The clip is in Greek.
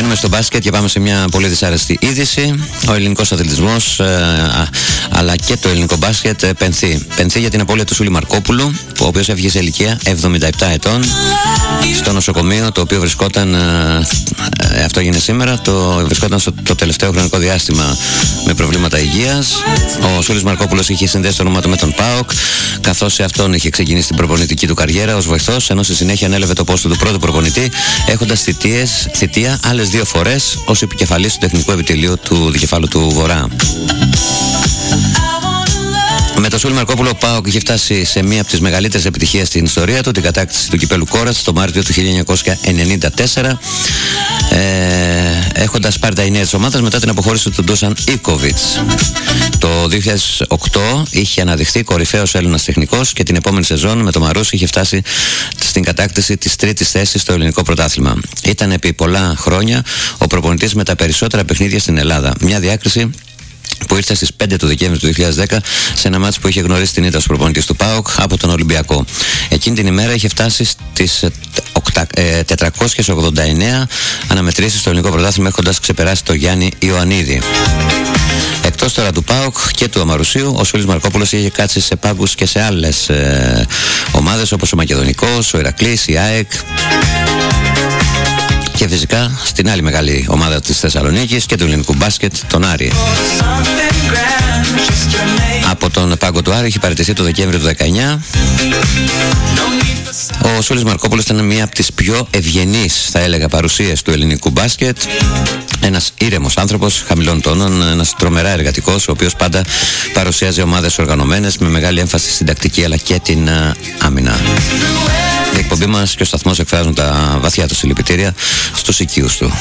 Μένουμε στο μπάσκετ και πάμε σε μια πολύ δυσάρεστη είδηση. Ο ελληνικός αθλητισμός αλλά και το ελληνικό μπάσκετ πενθεί. Πενθεί για την απώλεια του Σούλη Μαρκόπουλου, ο οποίος έφυγε σε ηλικία 77 ετών στο νοσοκομείο το οποίο βρισκόταν, αυτό έγινε σήμερα, βρισκόταν το τελευταίο χρονικό διάστημα με προβλήματα υγείας. Ο Σούλης Μαρκόπουλος είχε συνδέσει το όνομα του με τον ΠΑΟΚ, καθώς σε αυτόν είχε ξεκινήσει την προπονητική του καριέρα ως βοηθός, ενώ στη συνέχεια ανέλαβε το πόστο του πρώτου προπονητή, έχοντας θητεία άλλες 2 φορές ως επικεφαλής του τεχνικού επιτελείου του δικεφάλου του Βορρά. Με τον Σούλη Μαρκόπουλο, ο ΠΑΟΚ είχε φτάσει σε μία από τις μεγαλύτερες επιτυχίες στην ιστορία του, την κατάκτηση του κυπέλου Κόρας το Μάρτιο του 1994, έχοντας πάρει τα ενία της ομάδας μετά την αποχώρηση του Ντούσαν Ίκοβιτς. Το 2008 είχε αναδειχθεί κορυφαίος Έλληνας τεχνικός και την επόμενη σεζόν με το Μαρούσι είχε φτάσει στην κατάκτηση της 3ης θέσης στο ελληνικό πρωτάθλημα. Ήταν επί πολλά χρόνια ο προπονητής με τα περισσότερα παιχνίδια στην Ελλάδα. Μια διάκριση που ήρθε στις 5 του Δεκέμβρη του 2010 σε ένα μάτς που είχε γνωρίσει την ήττα ως προπονητής του ΠΑΟΚ από τον Ολυμπιακό. Εκείνη την ημέρα είχε φτάσει στις 489 αναμετρήσεις στο ελληνικό πρωτάθλημα, έχοντας ξεπεράσει τον Γιάννη Ιωαννίδη. Εκτός τώρα του ΠΑΟΚ και του Αμαρουσίου, ο Σούλης Μαρκόπουλος είχε κάτσει σε πάγκους και σε άλλες ομάδες όπως ο Μακεδονικός, ο Ηρακλής, η ΑΕΚ και φυσικά στην άλλη μεγάλη ομάδα της Θεσσαλονίκης και του ελληνικού μπάσκετ, τον Άρη. Από τον πάγκο του Άρη έχει παραιτηθεί το Δεκέμβριο του 2019. Ο Σούλης Μαρκόπουλος ήταν μία από τις πιο ευγενείς, θα έλεγα, παρουσίες του ελληνικού μπάσκετ. Ένας ήρεμος άνθρωπος, χαμηλών τόνων, ένας τρομερά εργατικός, ο οποίος πάντα παρουσιάζει ομάδες οργανωμένες με μεγάλη έμφαση στην τακτική αλλά και την άμυνα. Η εκπομπή μας και ο σταθμός εκφράζουν τα βαθιά του συλληπιτήρια στους οικείους του.